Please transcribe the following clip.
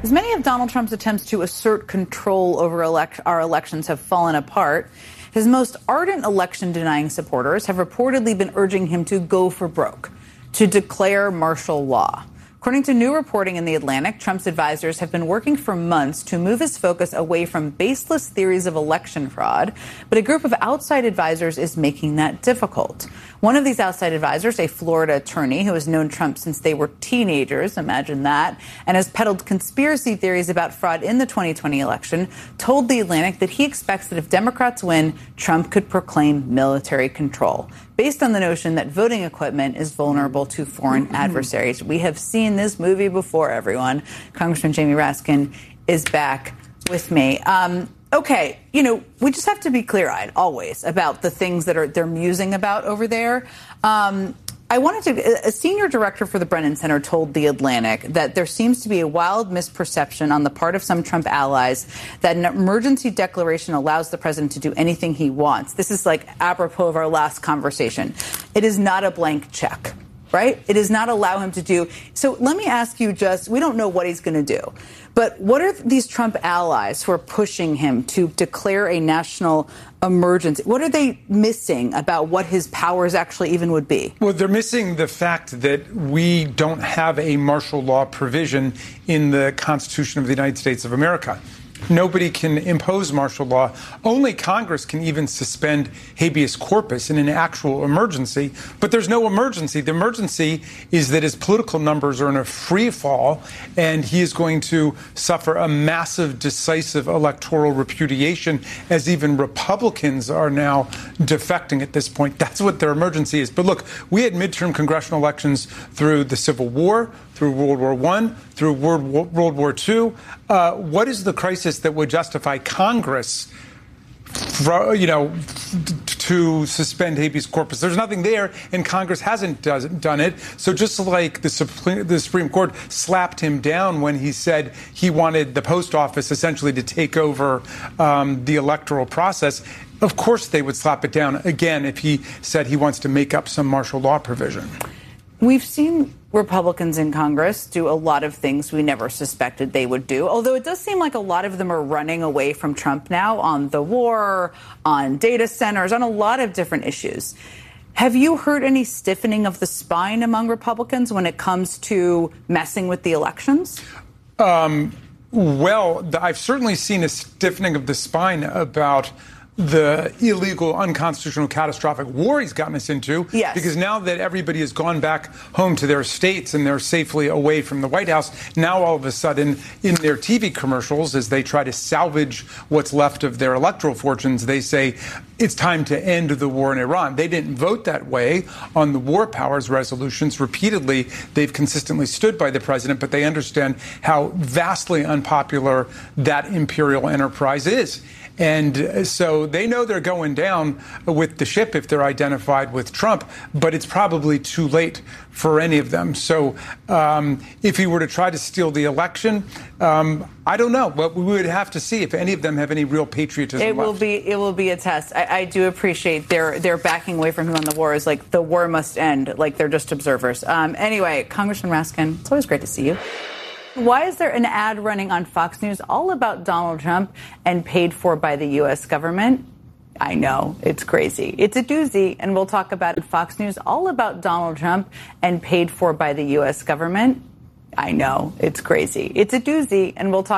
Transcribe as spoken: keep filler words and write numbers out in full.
As many of Donald Trump's attempts to assert control over elect- our elections have fallen apart, his most ardent election-denying supporters have reportedly been urging him to go for broke, to declare martial law. According to new reporting in The Atlantic, Trump's advisors have been working for months to move his focus away from baseless theories of election fraud, but a group of outside advisors is making that difficult. One of these outside advisors, a Florida attorney who has known Trump since they were teenagers, imagine that, and has peddled conspiracy theories about fraud in the twenty twenty election, told The Atlantic that he expects that if Democrats win, Trump could proclaim military control, based on the notion that voting equipment is vulnerable to foreign adversaries. We have seen this movie before, everyone. Congressman Jamie Raskin is back with me. Um, okay, you know, we just have to be clear-eyed always about the things that are they're musing about over there. Um, I wanted to, a senior director for the Brennan Center told The Atlantic that there seems to be a wild misperception on the part of some Trump allies that an emergency declaration allows the president to do anything he wants. This is like apropos of our last conversation. It is not a blank check, right? It does not allow him to do. So let me ask you just, we don't know what he's going to do, but what are these Trump allies who are pushing him to declare a national emergency? What are they missing about what his powers actually even would be? Well, they're missing the fact that we don't have a martial law provision in the Constitution of the United States of America. Nobody can impose martial law. Only Congress can even suspend habeas corpus in an actual emergency. But there's no emergency. The emergency is that his political numbers are in a free fall, and he is going to suffer a massive, decisive electoral repudiation, as even Republicans are now defecting at this point. That's what their emergency is. But look, we had midterm congressional elections through the Civil War, through World War One, through World World War Two. Uh, what is the crisis that would justify Congress, for, you know, to suspend habeas corpus? There's nothing there, and Congress hasn't does, done it. So just like the Supreme, the Supreme Court slapped him down when he said he wanted the post office essentially to take over um, the electoral process, of course they would slap it down again if he said he wants to make up some martial law provision. We've seen Republicans in Congress do a lot of things we never suspected they would do, although it does seem like a lot of them are running away from Trump now on the war, on data centers, on a lot of different issues. Have you heard any stiffening of the spine among Republicans when it comes to messing with the elections? Um, well, I've certainly seen a stiffening of the spine about the illegal, unconstitutional, catastrophic war he's gotten us into. Yes. Because now that everybody has gone back home to their states and they're safely away from the White House, now all of a sudden in their T V commercials, as they try to salvage what's left of their electoral fortunes, they say it's time to end the war in Iran. They didn't vote that way on the war powers resolutions. Repeatedly, they've consistently stood by the president, but they understand how vastly unpopular that imperial enterprise is. And so they know they're going down with the ship if they're identified with Trump, but it's probably too late for any of them. So um, if he were to try to steal the election, um, I don't know. But we would have to see if any of them have any real patriotism It left. will be it will be a test. I, I do appreciate their their backing away from him on the war is like the war must end, like they're just observers. Um, anyway, Congressman Raskin, it's always great to see you. Why is there an ad running on Fox News all about Donald Trump and paid for by the U S government? I know, it's crazy. It's a doozy, and we'll talk about it. Fox News all about Donald Trump and paid for by the U S government. I know, it's crazy. It's a doozy, and we'll talk